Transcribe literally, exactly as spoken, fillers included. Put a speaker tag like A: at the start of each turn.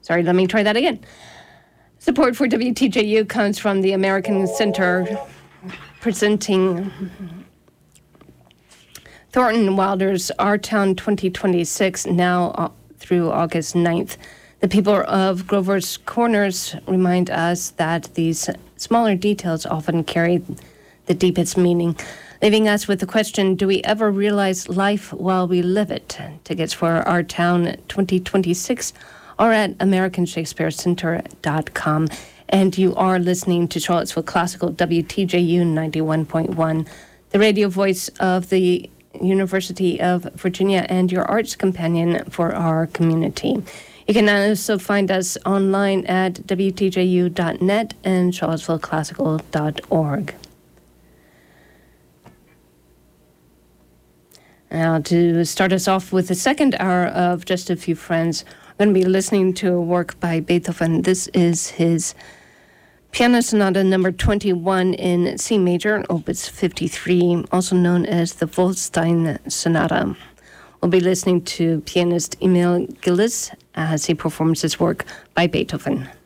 A: Sorry, let me try that again. Support for W T J U comes from the American Center presenting Thornton Wilder's Our Town twenty twenty-six now through August ninth. The people of Grover's Corners remind us that these smaller details often carry the deepest meaning, leaving us with the question, do we ever realize life while we live it? Tickets for Our Town twenty twenty-six are at american shakespeare center dot com. And you are listening to Charlottesville Classical W T J U ninety-one point one, the radio voice of the University of Virginia and your arts companion for our community. You can also find us online at w t j u dot net and charlottesville classical dot org. Now, to start us off with the second hour of Just a Few Friends, we're going to be listening to a work by Beethoven. This is his Piano Sonata number twenty-one in C major, opus fifty-three, also known as the Wolfstein Sonata. We'll be listening to pianist Emil Gillis as he performs his work by Beethoven.